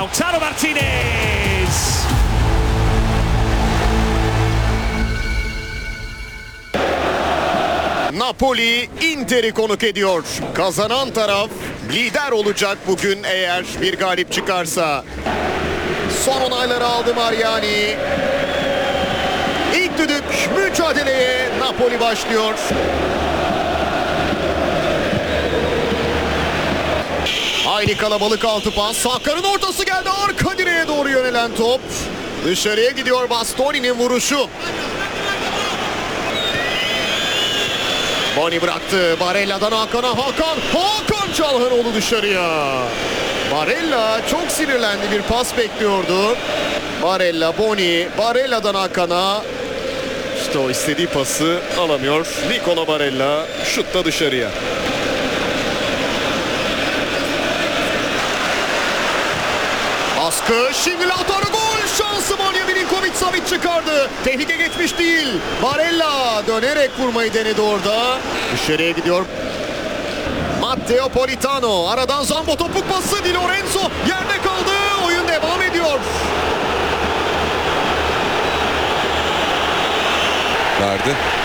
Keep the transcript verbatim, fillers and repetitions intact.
Lautaro Martinez. Napoli Inter'i konuk ediyor. Kazanan taraf lider olacak bugün eğer bir galip çıkarsa. Son onayları aldı Mariani. İlk düdük, mücadeleye Napoli başlıyor. Hayli kalabalık altı pas. Sakar'ın ortası geldi. Arka direğe doğru yönelen top. Dışarıya gidiyor Bastoni'nin vuruşu. Boni bıraktı. Barella'dan Hakan'a. Hakan. Hakan Çalhanoğlu dışarıya. Barella çok sinirlendi. Bir pas bekliyordu. Barella, Boni. Barella'dan Hakan'a. İşte o istediği pası alamıyor. Nicola Barella şutta dışarıya. Baskı. Şimdi Lautaro gol. Şansı Vanya Milinkovic-Savic çıkardı. Tehlike geçmiş değil. Barella dönerek vurmayı denedi orada. Dışarıya gidiyor. Matteo Politano. Aradan Zambo topuk pası. Di Lorenzo yerde kaldı. Oyun devam ediyor. Verdi.